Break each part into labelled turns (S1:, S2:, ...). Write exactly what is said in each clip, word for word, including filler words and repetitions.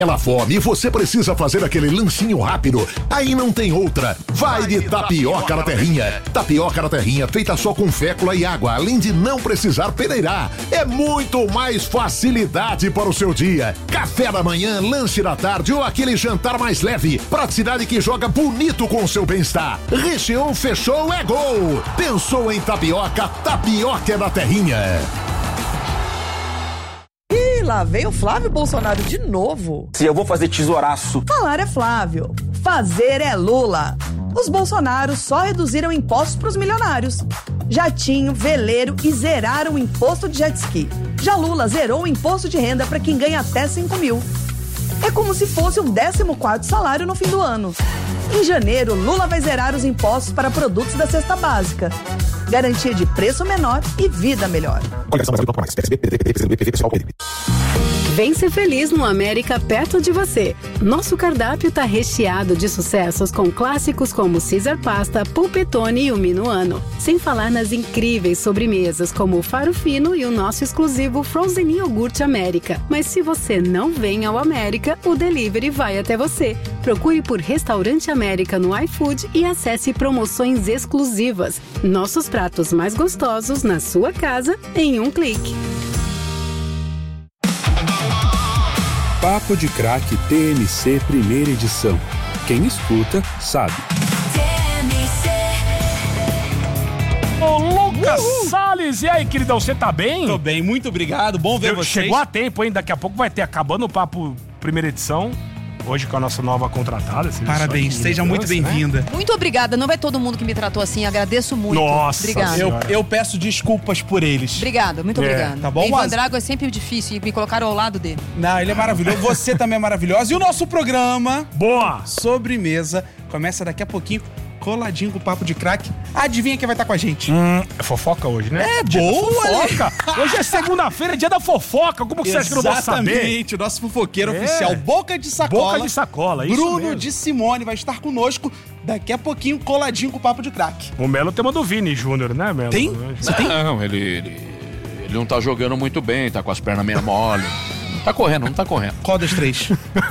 S1: Ela fome e você precisa fazer aquele lanchinho rápido, aí não tem outra. Vai de tapioca na terrinha. Tapioca na terrinha feita só com fécula e água, além de não precisar peneirar. É muito mais facilidade para o seu dia. Café da manhã, lanche da tarde ou aquele jantar mais leve. Praticidade que joga bonito com o seu bem-estar. Recheou, fechou, é gol. Pensou em tapioca, tapioca é da terrinha.
S2: Lá veio o Flávio Bolsonaro de novo.
S3: Se eu vou fazer tesouraço.
S2: Falar é Flávio, fazer é Lula. Os Bolsonaros só reduziram impostos para os milionários. Jatinho, veleiro e zeraram o imposto de jet ski. Já Lula zerou o imposto de renda para quem ganha até cinco mil. É como se fosse um décimo quarto salário no fim do ano. Em janeiro, Lula vai zerar os impostos para produtos da cesta básica. Garantia de preço menor e vida melhor.
S4: Vem ser feliz no América perto de você. Nosso cardápio está recheado de sucessos com clássicos como Caesar Pasta, Pulpetone e o Minuano. Sem falar nas incríveis sobremesas como o Faro Fino e o nosso exclusivo Frozen Iogurte América. Mas se você não vem ao América, o delivery vai até você. Procure por Restaurante América no iFood e acesse promoções exclusivas. Nossos pratos mais gostosos na sua casa em um clique.
S5: Papo de Crack T M C primeira edição. Quem escuta, sabe.
S6: Ô, Lucas Uhul. Salles, e aí, queridão, você tá bem?
S7: Tô bem, muito obrigado, bom ver vocês.
S6: Chegou a tempo, hein? Daqui a pouco vai ter, acabando o Papo primeira edição. Hoje com a nossa nova contratada.
S7: Parabéns, seja muito bem-vinda.
S8: Né? Muito obrigada, não é todo mundo que me tratou assim, agradeço muito.
S6: Nossa
S8: obrigada.
S7: Eu, eu peço desculpas por eles.
S8: Obrigada, muito
S7: é.
S8: obrigada.
S7: Tá bom?
S8: Ivan Drago é sempre difícil e me colocaram ao lado dele.
S7: Não, ele é maravilhoso, você também é maravilhosa. E o nosso programa...
S6: Boa!
S7: Sobremesa começa daqui a pouquinho. Coladinho com o Papo de Crack. Adivinha quem vai estar com a gente?
S6: Hum, é fofoca hoje, né?
S7: É, dia boa!
S6: Fofoca. Hoje é segunda-feira, dia da fofoca. Como que você acha que eu não vou saber?
S7: Exatamente, o nosso fofoqueiro
S6: é.
S7: oficial, Boca de Sacola.
S6: Boca de Sacola, isso
S7: Bruno
S6: mesmo.
S7: de Simone vai estar conosco daqui a pouquinho, coladinho com o Papo de Crack.
S6: O Melo tem uma do Vini Júnior, né, Melo?
S7: Tem?
S9: Você tem? Não, ele, ele, ele não tá jogando muito bem, tá com as pernas meio mole. Não tá correndo, não tá correndo.
S7: Qual das três?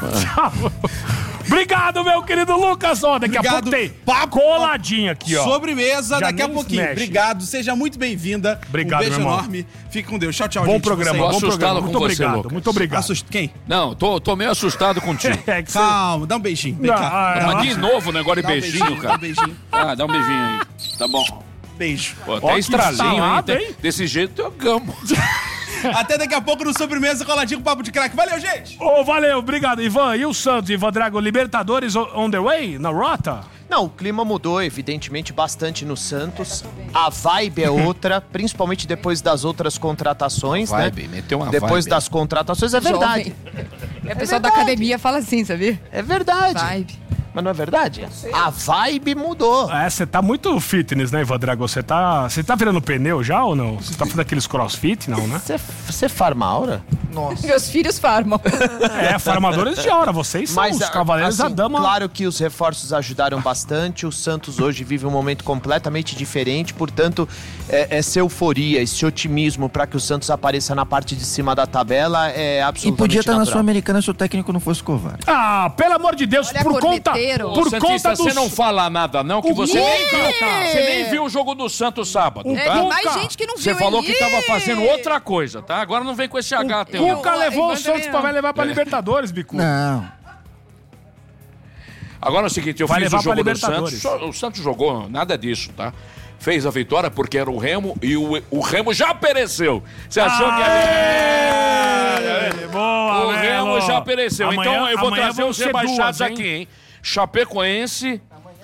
S6: Obrigado, meu querido Lucas. Ó, daqui
S7: Obrigado.
S6: a pouco tem
S7: Papo,
S6: coladinha aqui, ó.
S7: Sobremesa,
S6: Já
S7: daqui a pouquinho.
S6: Mexe.
S7: Obrigado, seja muito bem-vinda.
S6: Obrigado,
S7: um beijo
S6: meu irmão.
S7: enorme. Fique com Deus. Tchau, tchau,
S6: bom
S7: gente.
S6: Programa,
S9: Tô
S6: bom
S9: assustado
S6: programa.
S9: com
S6: Muito
S9: você,
S6: obrigado,
S9: Lucas.
S6: muito obrigado.
S7: Assust... Quem?
S9: Não, tô, tô meio assustado contigo.
S6: É que
S7: Calma, dá um beijinho. Vem
S6: Não,
S7: cá.
S6: ah,
S9: Mas de novo o negócio de
S7: Dá um
S9: beijinho,
S7: beijinho,
S9: cara.
S7: dá um beijinho.
S9: Ah, dá um beijinho aí. Tá bom.
S7: Beijo.
S9: Pô,
S6: Ó,
S9: até
S6: que
S9: estralinho,
S6: salada,
S9: hein?
S6: hein?
S9: Desse jeito eu gamo.
S7: Até daqui a pouco no Sobremesa, coladinho com Papo de Crack. Valeu, gente!
S6: Ô, oh, valeu, obrigado, Ivan. E o Santos, Ivan Drago, Libertadores on the way? Na rota?
S10: Não, o clima mudou, evidentemente, bastante no Santos. A vibe é outra, principalmente depois das outras contratações,
S9: Vibe,
S10: né?
S9: meteu uma
S10: Depois
S9: vibe.
S10: das contratações, é verdade.
S8: É, o pessoal da academia fala assim, sabia?
S10: É verdade.
S8: Vibe.
S10: Mas não é verdade? A vibe mudou.
S6: É, você tá muito fitness, né, Ivan Drago? Você tá, você tá virando pneu já ou não? Você tá fazendo aqueles crossfit, não, né?
S10: Você farma aura?
S8: Nossa. Meus filhos farmam.
S6: É, farmadores de aura. Vocês são
S10: Mas,
S6: os cavaleiros
S10: assim,
S6: da dama.
S10: Claro que os reforços ajudaram bastante. O Santos hoje vive um momento completamente diferente. Portanto, é, essa euforia, esse otimismo para que o Santos apareça na parte de cima da tabela é absolutamente
S11: E podia estar na
S10: natural.
S11: Sul-Americana se o técnico não fosse covarde.
S6: Ah, pelo amor de Deus,
S8: Olha,
S6: por conta,
S8: corneteiro.
S6: por
S9: Ô, Santista,
S6: conta do...
S9: você não fala nada não, que
S6: O
S9: você
S6: quê?
S9: nem viu. Você nem viu o jogo do Santos sábado,
S6: O
S8: É,
S9: tá?
S8: tem
S6: Cuca,
S8: mais gente que não viu.
S9: Você falou
S8: ele.
S9: que tava fazendo outra coisa, tá? Agora não vem com esse H teu. não.
S6: Cuca levou
S8: Ivan
S6: o Santos
S8: também
S6: pra
S8: não.
S6: vai levar pra Libertadores, Bicu.
S11: Não.
S9: Agora é o seguinte, eu
S6: Vai
S9: fiz
S6: levar
S9: o jogo
S6: pra
S9: do Santos.
S6: Libertadores.
S9: só- O Santos jogou nada disso, tá? Fez a vitória porque era o Remo e o, o Remo já pereceu. Você achou que
S6: Aê!
S9: era...
S6: Boa,
S9: O Remo
S6: Melo.
S9: já pereceu.
S6: Amanhã-
S9: então eu vou
S6: amanhã
S9: trazer
S6: vão
S9: os
S6: ser
S9: rebaixados
S6: duas, hein?
S9: aqui, hein? Chapecoense...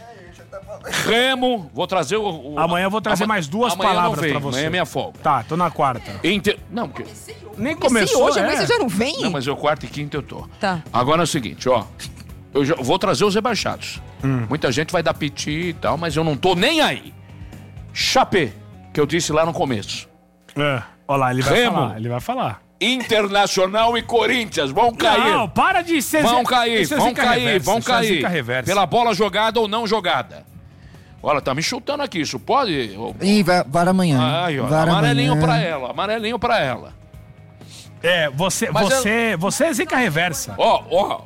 S9: Remo, vou trazer o... o
S6: Amanhã eu vou trazer
S9: ama-
S6: mais duas
S9: amanhã
S6: palavras
S9: não vem,
S6: pra você.
S9: Amanhã é minha folga.
S6: Tá, tô na quarta.
S9: Inter... Não, porque...
S6: Nem
S8: Esse
S6: começou,
S8: hoje,
S6: é.
S8: amanhã você já não vem?
S9: Não, mas eu quarta e quinta eu tô.
S8: Tá.
S9: Agora é o seguinte, ó. Eu já vou trazer os rebaixados.
S6: Hum.
S9: Muita gente vai dar piti e tal, mas eu não tô nem aí. Chapé, que eu disse lá no começo.
S6: É, olha lá, ele vai
S9: Remo.
S6: falar, ele vai falar.
S9: Internacional e Corinthians vão cair.
S6: Não, para de ser...
S9: Vão cair,
S6: isso é
S9: vão
S6: zica
S9: cair,
S6: reversa,
S9: vão
S6: isso é
S9: cair.
S6: zica reversa.
S9: Pela bola jogada ou não jogada. Olha, tá me chutando aqui, isso pode...
S11: Ih, vai, vai amanhã.
S9: Aí, ó,
S11: Vai
S9: amarelinho
S11: amanhã.
S9: pra ela, amarelinho pra ela.
S6: É, você,
S9: Mas
S6: você, você é zica reversa.
S9: Ó, ó,